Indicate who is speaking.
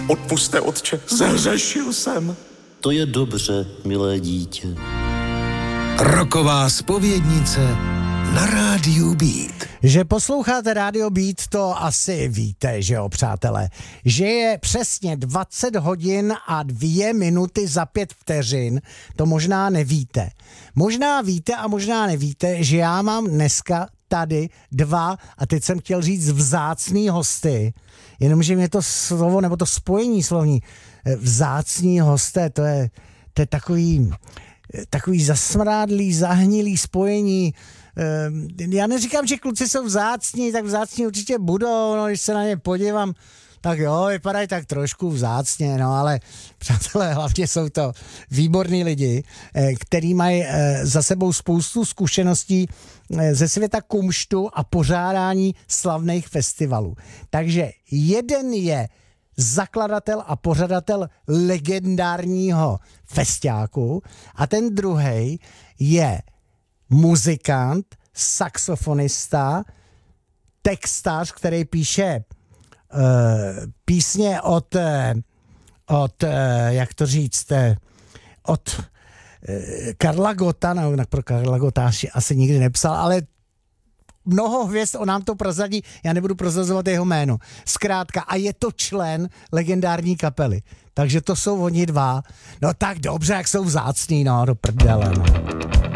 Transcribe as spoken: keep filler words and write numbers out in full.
Speaker 1: Odpusťte, otče, zhřešil jsem.
Speaker 2: To je dobře, milé dítě.
Speaker 3: Roková zpovědnice na rádiu Beat.
Speaker 4: Že posloucháte rádio Beat, to asi víte, že jo, přátelé. Že je přesně dvacet hodin a dvě minuty za pět vteřin, to možná nevíte. Možná víte a možná nevíte, že já mám dneska tady dva, a teď jsem chtěl říct vzácný hosty, jenomže mě to slovo, nebo to spojení slovní, vzácní hosté, to je, to je takový, takový zasmrádlý, zahnilý spojení. Já neříkám, že kluci jsou vzácní, tak vzácní určitě budou, no, když se na ně podívám, tak jo, vypadají tak trošku vzácně, no, ale přátelé, hlavně jsou to výborní lidi, který mají za sebou spoustu zkušeností ze světa kumštu a pořádání slavných festivalů. Takže jeden je zakladatel a pořadatel legendárního festiáku a ten druhej je muzikant, saxofonista, textař, který píše uh, písně od, uh, od uh, jak to říct, uh, od uh, Karla Gotta, no, pro Karla Gotta asi nikdy nepsal, ale mnoho hvězd, on nám to prozradí, já nebudu prozrazovat jeho jméno. Zkrátka, a je to člen legendární kapely. Takže to jsou oni dva. No tak dobře, jak jsou vzácní, no, do prdele, no.